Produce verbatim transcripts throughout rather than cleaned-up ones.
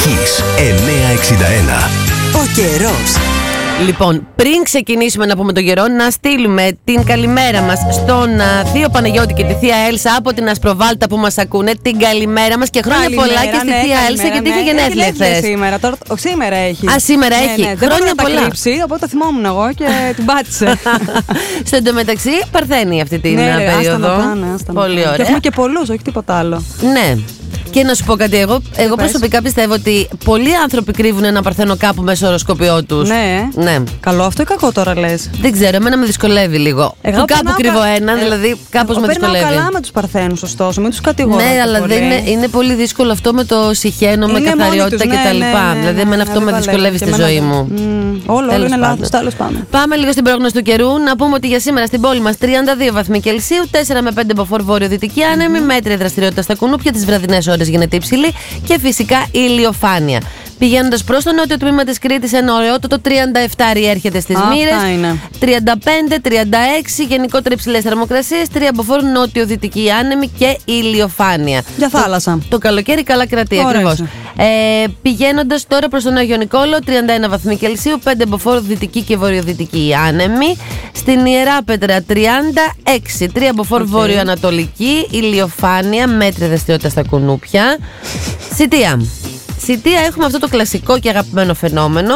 Kiss εννιακόσια εξήντα ένα. Ο καιρός. Λοιπόν, πριν ξεκινήσουμε να πούμε τον καιρό, να στείλουμε την καλημέρα μας στον Θείο Παναγιώτη και τη Θεία Έλσα από την Ασπροβάλτα που μας ακούνε. Την καλημέρα μας και χρόνια Καλημέρα, πολλά και στη ναι, Θεία Έλσα, ναι, γιατί ναι, είχε γενέθλια χθες. Σήμερα, τώρα, ο, σήμερα έχει. Α, σήμερα Ναι, έχει. ναι, δεν Χρόνια μπορώ να πολλά. τα κρύψει, οπότε θυμόμουν εγώ και την πάτησε. Στο εντωμεταξύ, παρθένει αυτή την Ναι, ρε, περίοδο. άστα να πάνε, άστα να Πολύ πάνε. ωραία. Και έχουμε και πολλούς, όχι τίποτα άλλο. Ναι. Και να σου πω κάτι, εγώ, εγώ προσωπικά πιστεύω ότι πολλοί άνθρωποι κρύβουν ένα παρθένο κάπου μέσα στο οροσκόπιό τους. Ναι. Ναι. Καλό αυτό ή κακό τώρα λες? Δεν ξέρω, εμένα με δυσκολεύει λίγο. Εγώ Που κάπου περνάω κρύβω κα- έναν, ε, δηλαδή κάπως εγώ με περνάω δυσκολεύει. καλά με τους παρθένους, ωστόσο, μην τους κατηγορώ. Ναι, αλλά πολύ. δεν είναι, είναι πολύ δύσκολο αυτό με το συχαίνω, με Είναι μόνοι καθαριότητα τους, ναι, κτλ. ναι, ναι, Δηλαδή, ναι, εμένα ναι, αυτό με δεν δυσκολεύει παλεύει. στη Και ζωή εμένα μου. δεν. Μμ, Όλο, όλο Τέλος είναι πάντων. λάθος, τέλος πάμε. Πάμε λίγο στην πρόγνωση του καιρού. Να πούμε ότι για σήμερα στην πόλη μας τριάντα δύο βαθμοί Κελσίου, τέσσερα με πέντε μποφόρ βορειοδυτική άνεμη, μέτρια δραστηριότητα στα κουνούπια, τις βραδινές ώρες γίνεται υψηλή και φυσικά ηλιοφάνεια. Πηγαίνοντας προς το νότιο τμήμα της Κρήτης, ένα ωραιότατο τριάντα επτά έρχεται στις Αυτά Μοίρες. είναι. τριάντα πέντε τριάντα έξι γενικότερα υψηλές θερμοκρασίες, τρία μποφόρ νότιο-δυτική άνεμη και ηλιοφάνεια. Για θάλασσα. Το, το καλοκαίρι καλά κρατεί Ωραία. ακριβώς. Ε, Πηγαίνοντας τώρα προς τον Άγιο Νικόλαο, τριάντα ένα βαθμοί Κελσίου, πέντε μποφόρ δυτική και βορειοδυτική άνεμη. Στην Ιεράπετρα τριάντα έξι, τρία μποφόρ Okay. βόρειο-ανατολική, ηλιοφάνεια, μέτρια δραστηριότητα στα κουνούπια. Σιτία. Σιτία έχουμε αυτό το κλασικό και αγαπημένο φαινόμενο,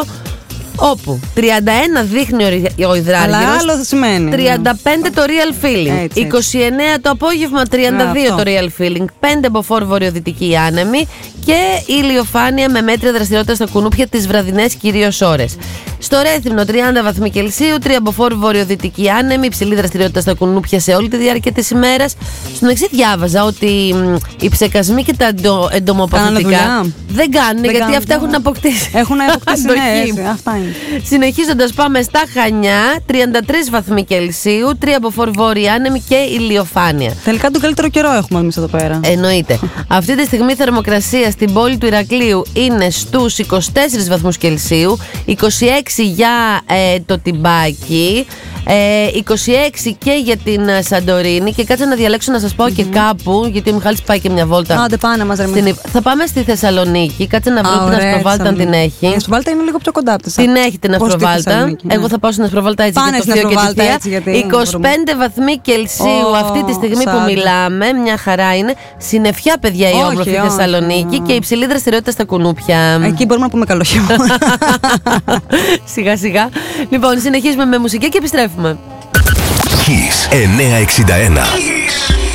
όπου τριάντα ένα δείχνει ο ρι- ο υδράργυρος, Αλλά άλλο θα σημαίνει. τριάντα πέντε το real feeling, Έτσι, είκοσι εννέα το απόγευμα, τριάντα δύο Αυτό. το real feeling, πέντε μποφόρ βορειοδυτική άνεμη και ηλιοφάνεια με μέτρια δραστηριότητα στα κουνούπια τις βραδινές κυρίως ώρες. Στο Ρέθυμνο τριάντα βαθμοί Κελσίου, τρία μποφόρ βορειοδυτική άνεμη, υψηλή δραστηριότητα στα κουνούπια σε όλη τη διάρκεια της ημέρας. Στον εξή διάβαζα ότι μ, οι ψεκασμοί και τα εντο, εντομοπαθητικά δουλειά? δεν κάνουν, Δεν γιατί κάνουν, αυτά έχουν ναι. αποκτήσει. Έχουν αποκτήσει, ναι, αντοχή. έτσι, αυτά είναι. Συνεχίζοντας, πάμε στα Χανιά, τριάντα τρεις βαθμοί Κελσίου, τρία μποφόρ βόρεια άνεμη και ηλιοφάνεια. Τελικά τον καλύτερο καιρό έχουμε εμείς εδώ πέρα. Εννοείται. Αυτή τη στιγμή η θερμοκρασία στην πόλη του Ηρακλείου είναι στους είκοσι τέσσερις βαθμούς Κελσίου, είκοσι έξι για ε, το Τιμπάκι, ε, είκοσι έξι και για την ε, Σαντορίνη. Και κάτσε να διαλέξω να σας πάω και κάπου, γιατί ο Μιχάλης πάει και μια βόλτα. Άντε πάνε μας ρε. Στην... Θα πάμε στη Θεσσαλονίκη, κάτσε να βρω την Ασπροβάλτα αν την έχει. Η Ασπροβάλτα είναι λίγο πιο κοντά από τη Την έχει την Πώς στη Ασπροβάλτα. Θεσσαλονίκη, ναι. Εγώ θα πάω στην Ασπροβάλτα έτσι Πάνε για το στην Θείο και τη Ασπροβάλτα Θεία. έτσι, γιατί είκοσι πέντε βαθμοί Κελσίου Ω, αυτή τη στιγμή που σάντα. μιλάμε. Μια χαρά είναι. Συννεφιά, παιδιά, η Όχι, όμορφη όχι. Θεσσαλονίκη και υψηλή δραστηριότητα στα κουνούπια. Εκεί μπορούμε να πούμε καλό χειμώνα. Σιγά σιγά. Λοιπόν, συνεχίζουμε με μουσική και επιστρέφουμε. Kiss εννιακόσια εξήντα ένα.